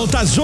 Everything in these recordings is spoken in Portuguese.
volta às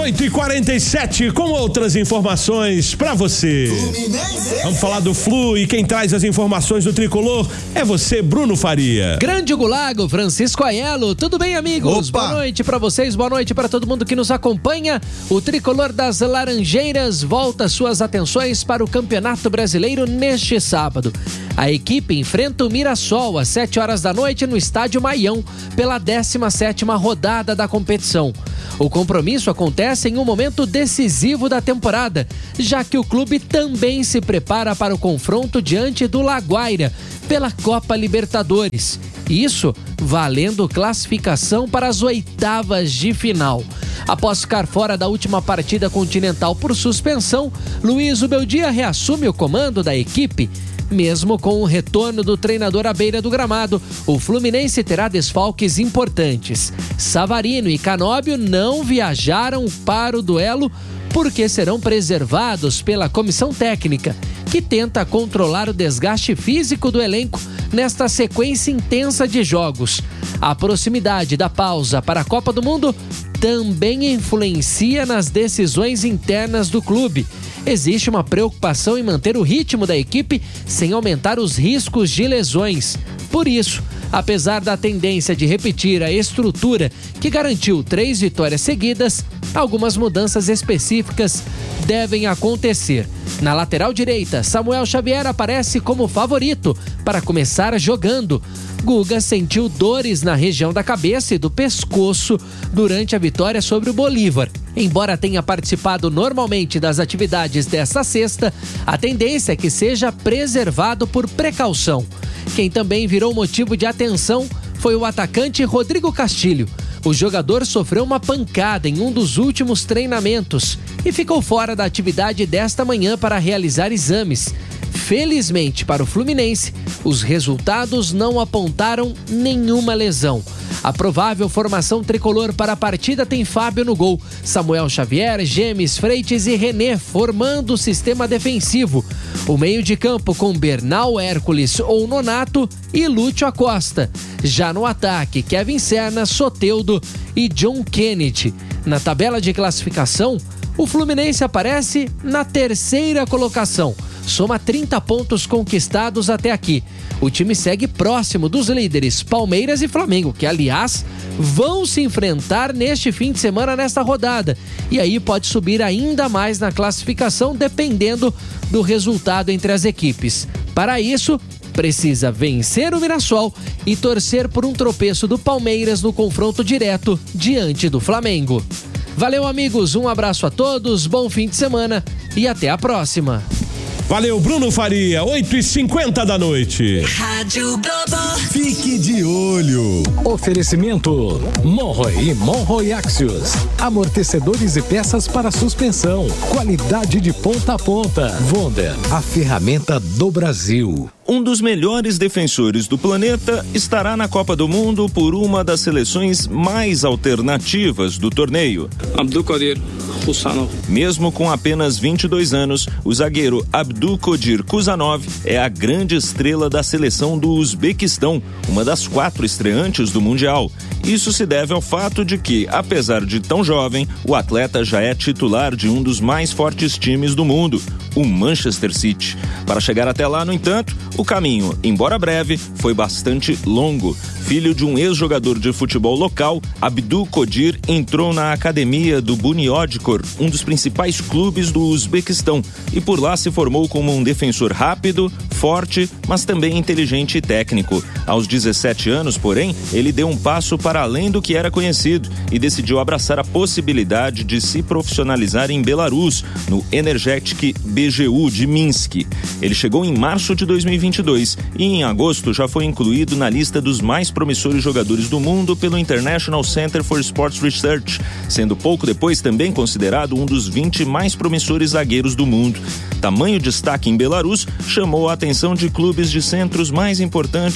8h47 com outras informações pra você. Vamos falar do Flu e quem traz as informações do Tricolor é você, Bruno Faria. Grande Gulago, Francisco Aiello, tudo bem, amigos? Opa. Boa noite pra vocês, boa noite pra todo mundo que nos acompanha. O Tricolor das Laranjeiras volta suas atenções para o Campeonato Brasileiro neste sábado. A equipe enfrenta o Mirassol às 7 horas da noite no Estádio Maião pela 17ª rodada da competição. O compromisso acontece em um momento decisivo da temporada, já que o clube também se prepara para o confronto diante do Laguaira pela Copa Libertadores. Isso valendo classificação para as oitavas de final. Após ficar fora da última partida continental por suspensão, Luiz Ubeldia reassume o comando da equipe. Mesmo com o retorno do treinador à beira do gramado, o Fluminense terá desfalques importantes. Savarino e Canóbio não viajaram para o duelo porque serão preservados pela comissão técnica, que tenta controlar o desgaste físico do elenco nesta sequência intensa de jogos. A proximidade da pausa para a Copa do Mundo também influencia nas decisões internas do clube. Existe uma preocupação em manter o ritmo da equipe sem aumentar os riscos de lesões. Por isso, apesar da tendência de repetir a estrutura que garantiu 3 vitórias seguidas, algumas mudanças específicas devem acontecer. Na lateral direita, Samuel Xavier aparece como favorito para começar jogando. Guga sentiu dores na região da cabeça e do pescoço durante a vitória sobre o Bolívar. Embora tenha participado normalmente das atividades desta sexta, a tendência é que seja preservado por precaução. Quem também virou motivo de atenção foi o atacante Rodrigo Castilho. O jogador sofreu uma pancada em um dos últimos treinamentos e ficou fora da atividade desta manhã para realizar exames. Felizmente para o Fluminense, os resultados não apontaram nenhuma lesão. A provável formação tricolor para a partida tem Fábio no gol, Samuel Xavier, Gemes, Freitas e René formando o sistema defensivo. O meio de campo com Bernal, Hércules ou Nonato e Lúcio Acosta. Já no ataque, Kevin Serna, Soteldo e John Kennedy. Na tabela de classificação, o Fluminense aparece na 3ª colocação. Soma 30 pontos conquistados até aqui. O time segue próximo dos líderes Palmeiras e Flamengo, que, aliás, vão se enfrentar neste fim de semana nesta rodada. E aí pode subir ainda mais na classificação, dependendo do resultado entre as equipes. Para isso, precisa vencer o Mirassol e torcer por um tropeço do Palmeiras no confronto direto diante do Flamengo. Valeu, amigos, um abraço a todos, bom fim de semana e até a próxima. Valeu, Bruno Faria, 8h50 da noite. Rádio Globo. Fique de olho. Oferecimento Monroe e Monroe Axios. Amortecedores e peças para suspensão. Qualidade de ponta a ponta. Wonder, a ferramenta do Brasil. Um dos melhores defensores do planeta estará na Copa do Mundo por uma das seleções mais alternativas do torneio. Abdulkadir Kuzanov. Mesmo com apenas 22 anos, o zagueiro Abdulkadir Kuzanov é a grande estrela da seleção do Uzbequistão, uma das 4 estreantes do Mundial. Isso se deve ao fato de que, apesar de tão jovem, o atleta já é titular de um dos mais fortes times do mundo, o Manchester City. Para chegar até lá, no entanto, o caminho, embora breve, foi bastante longo. Filho de um ex-jogador de futebol local, Abdulkadir entrou na academia do Bunyodkor, um dos principais clubes do Uzbequistão, e por lá se formou como um defensor rápido, forte, mas também inteligente e técnico. Aos 17 anos, porém, ele deu um passo para além do que era conhecido e decidiu abraçar a possibilidade de se profissionalizar em Belarus, no Energetic BGU de Minsk. Ele chegou em março de 2022 e em agosto já foi incluído na lista dos mais promissores jogadores do mundo pelo International Center for Sports Research, sendo pouco depois também considerado um dos 20 mais promissores zagueiros do mundo. Tamanho destaque em Belarus chamou a atenção de clubes de centros mais importantes do futebol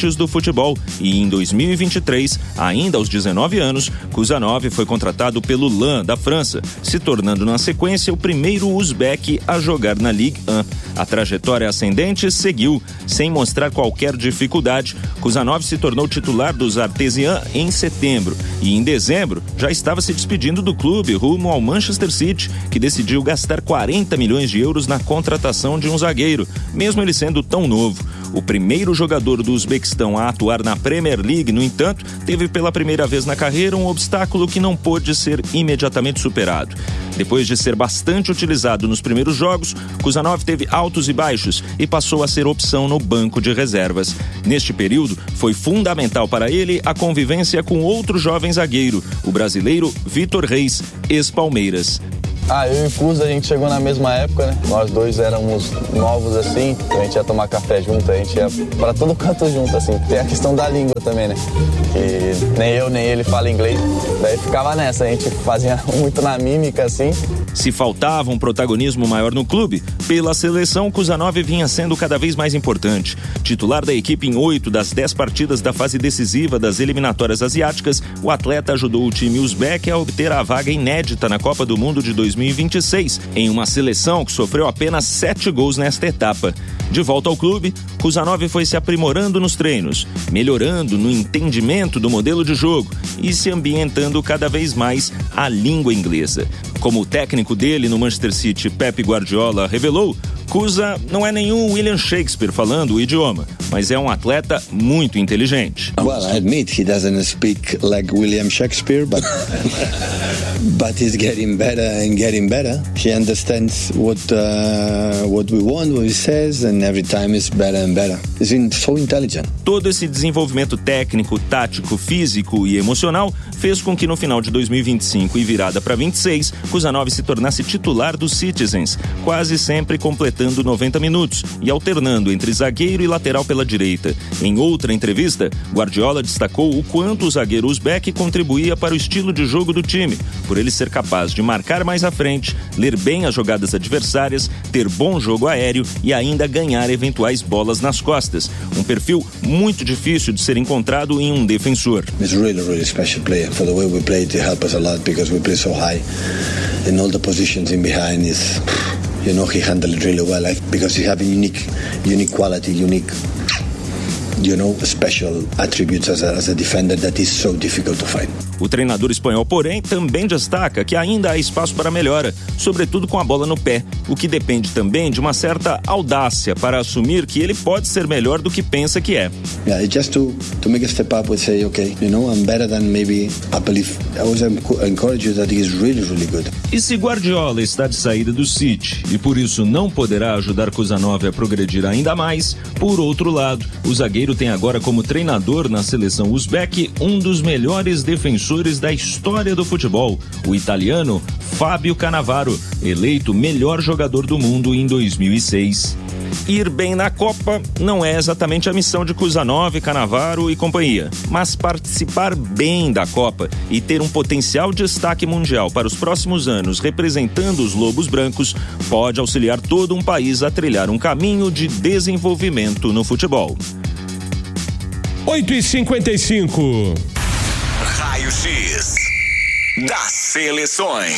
futebol e em 2023, ainda aos 19 anos, Kuzanov foi contratado pelo Lens da França, se tornando na sequência o primeiro uzbek a jogar na Ligue 1. A trajetória ascendente seguiu, sem mostrar qualquer dificuldade. Kuzanov se tornou titular dos Artesian em setembro e em dezembro já estava se despedindo do clube rumo ao Manchester City, que decidiu gastar 40 milhões de euros na contratação de um zagueiro, mesmo ele sendo tão novo. O primeiro jogador do Uzbequistão a atuar na Premier League, no entanto, teve pela primeira vez na carreira um obstáculo que não pôde ser imediatamente superado. Depois de ser bastante utilizado nos primeiros jogos, Kuzanov teve altos e baixos e passou a ser opção no banco de reservas. Neste período, foi fundamental para ele a convivência com outro jovem zagueiro, o brasileiro Vitor Reis, ex-Palmeiras. Eu e o Kuz, a gente chegou na mesma época, né? Nós dois éramos novos assim, a gente ia tomar café junto, a gente ia pra todo canto junto, assim. Tem a questão da língua também, né? Que nem eu nem ele fala inglês, daí ficava nessa, a gente fazia muito na mímica, assim. Se faltava um protagonismo maior no clube, pela seleção, Kuzanov vinha sendo cada vez mais importante. Titular da equipe em 8 das 10 partidas da fase decisiva das eliminatórias asiáticas, o atleta ajudou o time uzbek a obter a vaga inédita na Copa do Mundo de 2026, em uma seleção que sofreu apenas 7 gols nesta etapa. De volta ao clube, Kuzanov foi se aprimorando nos treinos, melhorando no entendimento do modelo de jogo e se ambientando cada vez mais à língua inglesa. Como o técnico dele no Manchester City, Pep Guardiola, revelou, Kuza não é nenhum William Shakespeare falando o idioma, mas é um atleta muito inteligente. Well, I admit he doesn't speak like William Shakespeare, but he's getting better and getting better. He understands what we want, what he says, and every time it's better and better. He's been so intelligent. Todo esse desenvolvimento técnico, tático, físico e emocional fez com que no final de 2025 e virada para 26, Kuzanov se tornasse titular dos Citizens, quase sempre completando 90 minutos e alternando entre zagueiro e lateral pela direita. Em outra entrevista, Guardiola destacou o quanto o zagueiro uzbek contribuía para o estilo de jogo do time, por ele ser capaz de marcar mais à frente, ler bem as jogadas adversárias, ter bom jogo aéreo e ainda ganhar eventuais bolas nas costas. Um perfil muito difícil de ser encontrado em um defensor. He's really special player. For the way we play, it helps us a lot because we play so high in all the positions in behind. Is, you know, he handled it really well because he have a unique quality, unique, you know, special attributes as a defender that is so difficult to find. O treinador espanhol, porém, também destaca que ainda há espaço para melhora, sobretudo com a bola no pé, o que depende também de uma certa audácia para assumir que ele pode ser melhor do que pensa que é. Yeah, just to make a step up and say, okay, you know, I'm better than maybe I believe. I always encourage you that he is really good. E se Guardiola está de saída do City e por isso não poderá ajudar Kuzanov a progredir ainda mais, por outro lado, o zagueiro tem agora como treinador na seleção uzbek um dos melhores defensores da história do futebol, o italiano Fábio Cannavaro, eleito melhor jogador do mundo em 2006. Ir bem na Copa não é exatamente a missão de Kuzanov, Cannavaro e companhia, mas participar bem da Copa e ter um potencial destaque mundial para os próximos anos representando os Lobos Brancos pode auxiliar todo um país a trilhar um caminho de desenvolvimento no futebol. 8h55. Raio-X das Seleções.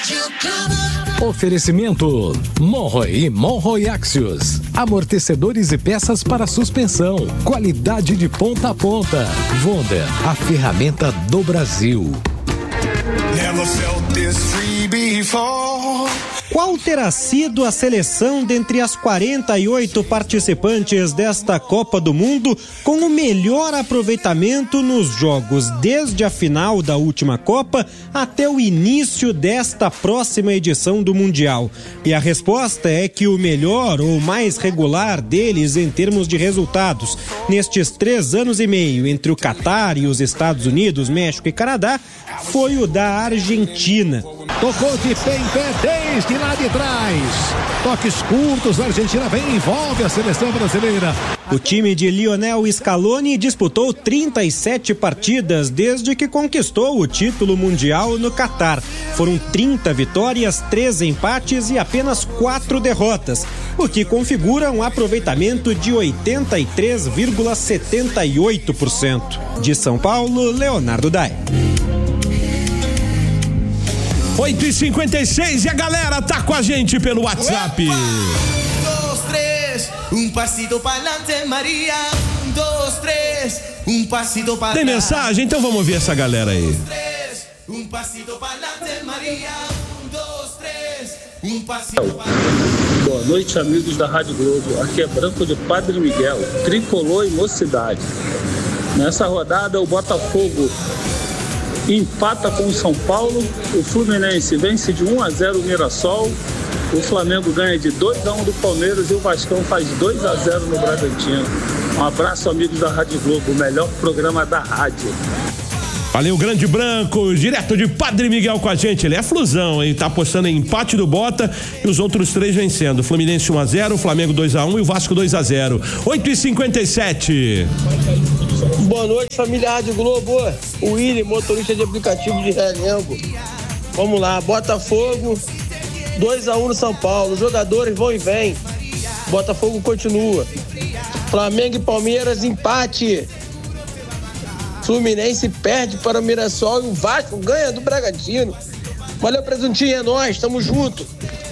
Oferecimento Monroe e Monroe Axios. Amortecedores e peças para suspensão. Qualidade de ponta a ponta. Wonder, a ferramenta do Brasil. Never felt this free before. Qual terá sido a seleção dentre as 48 participantes desta Copa do Mundo com o melhor aproveitamento nos jogos desde a final da última Copa até o início desta próxima edição do Mundial? E a resposta é que o melhor ou mais regular deles em termos de resultados nestes 3 anos e meio entre o Catar e os Estados Unidos, México e Canadá foi o da Argentina. Tocou de pé em pé desde lá de trás. Toques curtos, a Argentina vem e envolve a seleção brasileira. O time de Lionel Scaloni disputou 37 partidas desde que conquistou o título mundial no Catar. Foram 30 vitórias, 3 empates e apenas 4 derrotas. o que configura um aproveitamento de 83,78%. De São Paulo, Leonardo Dai. 8h56 e a galera tá com a gente pelo WhatsApp. 1, 2, 3, passito pa'lante, Maria. 1, 2, 3, passito pa'lante. Tem mensagem? Então vamos ouvir essa galera aí. 1, passito pa'lante, Maria. 1, 2, 3, passito pa'lante. Boa noite, amigos da Rádio Globo. Aqui é Branco de Padre Miguel, Tricolor e Mocidade. Nessa rodada, o Botafogo empata com o São Paulo, o Fluminense vence de 1-0 o Mirassol, o Flamengo ganha de 2-1 do Palmeiras e o Vascão faz 2-0 no Bragantino. Um abraço, amigos da Rádio Globo, o melhor programa da rádio. Valeu, Grande Branco, direto de Padre Miguel com a gente. Ele é flusão, hein? Tá apostando em empate do Bota e os outros 3 vencendo. Fluminense 1-0, Flamengo 2-1 e o Vasco 2-0. 8h57. Boa noite, família Rádio Globo. O Willi, motorista de aplicativo de Realengo. Vamos lá, Botafogo 2-1 no São Paulo. Os jogadores vão e vêm. Botafogo continua. Flamengo e Palmeiras, empate. Fluminense perde para o Mirassol e o Vasco ganha do Bragantino. Valeu, presuntinho, é nóis, tamo junto.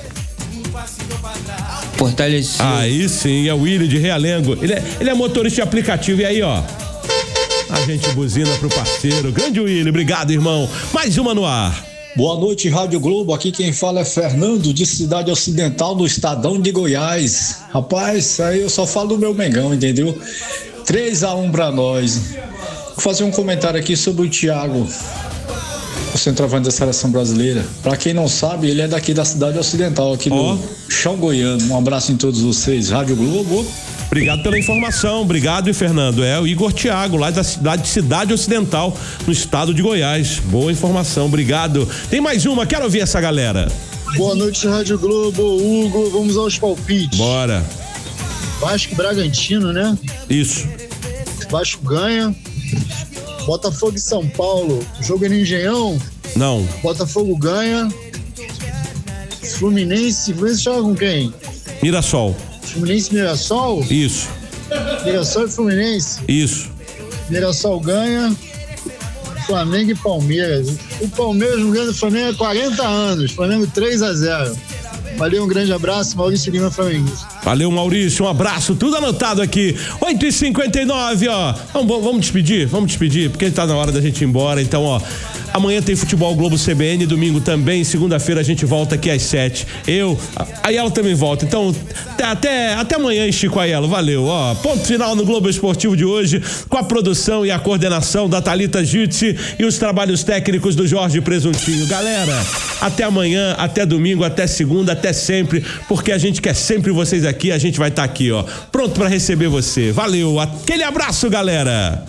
Fortalecido. Aí sim, é o Willi de Realengo. Ele é motorista de aplicativo. E aí, ó, a gente buzina pro parceiro. Grande Willi, obrigado, irmão. Mais uma no ar. Boa noite, Rádio Globo. Aqui quem fala é Fernando, de Cidade Ocidental, no Estadão de Goiás. Rapaz, aí eu só falo do meu Mengão, entendeu? 3-1 pra nós. Vou fazer um comentário aqui sobre o Thiago, o centroavante da seleção brasileira. Pra quem não sabe, ele é daqui da Cidade Ocidental, aqui do chão goiano. Um abraço em todos vocês. Rádio Globo. Obrigado pela informação, obrigado, Fernando. É o Igor Thiago, lá da cidade de Cidade Ocidental, no estado de Goiás. Boa informação, obrigado. Tem mais uma, quero ouvir essa galera. Boa noite, Rádio Globo. Hugo, vamos aos palpites. Bora. Vasco e Bragantino, né? Isso. Vasco ganha. Botafogo e São Paulo, jogo é no Engenhão? Não. Botafogo ganha. Fluminense joga com quem? Mirassol. Fluminense e Mirassol? Isso. Mirassol e Fluminense? Isso. Mirassol ganha. Flamengo e Palmeiras. O Palmeiras não ganha do Flamengo há 40 anos. Flamengo 3-0. Valeu, um grande abraço, Maurício Lima, flamenguista. Valeu, Maurício, um abraço, tudo anotado aqui. 8h59, ó. Vamos despedir, porque tá na hora da gente ir embora. Então, ó, amanhã tem Futebol Globo CBN, domingo também, segunda-feira a gente volta aqui às 7. A Yelo também volta. Então, até amanhã, Chico Aiello, valeu, ó. Ponto final no Globo Esportivo de hoje, com a produção e a coordenação da Thalita Jutsi e os trabalhos técnicos do Jorge Presuntinho. Galera, até amanhã, até domingo, até segunda, até sempre, porque a gente quer sempre vocês aqui, a gente vai estar aqui, ó, pronto pra receber você. Valeu, aquele abraço, galera.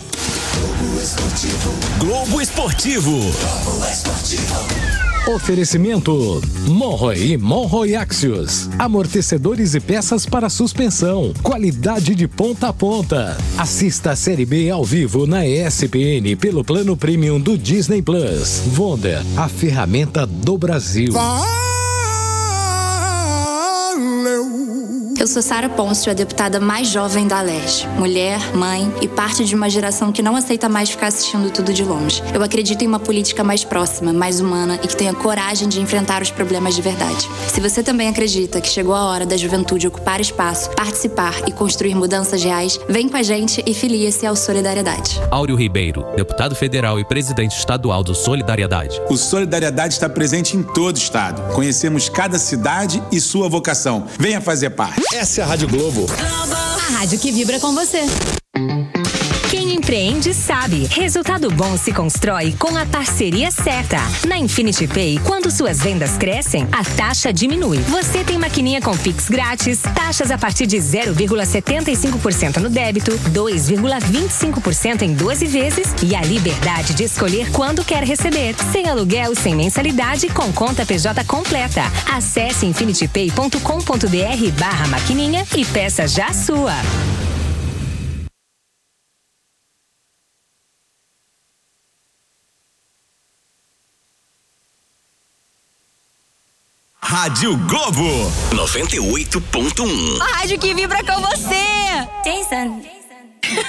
Globo Esportivo. Oferecimento Monroe e Monroe Axios. Amortecedores e peças para suspensão. Qualidade de ponta a ponta. Assista a Série B ao vivo na ESPN pelo plano premium do Disney Plus. Wonder, a ferramenta do Brasil. Eu sou Sara Pôncio, a deputada mais jovem da Alerj. Mulher, mãe e parte de uma geração que não aceita mais ficar assistindo tudo de longe. Eu acredito em uma política mais próxima, mais humana e que tenha coragem de enfrentar os problemas de verdade. Se você também acredita que chegou a hora da juventude ocupar espaço, participar e construir mudanças reais, vem com a gente e filia-se ao Solidariedade. Áureo Ribeiro, deputado federal e presidente estadual do Solidariedade. O Solidariedade está presente em todo o estado. Conhecemos cada cidade e sua vocação. Venha fazer parte. Essa é a Rádio Globo. A rádio que vibra com você. Quem empreende sabe. Resultado bom se constrói com a parceria certa. Na Infinity Pay, quando suas vendas crescem, a taxa diminui. Você tem maquininha com Pix grátis, taxas a partir de 0,75% no débito, 2,25% em 12 vezes e a liberdade de escolher quando quer receber. Sem aluguel, sem mensalidade, com conta PJ completa. Acesse infinitypay.com.br/maquininha e peça já a sua. Rádio Globo 98.1. A rádio que vibra com você. Jason.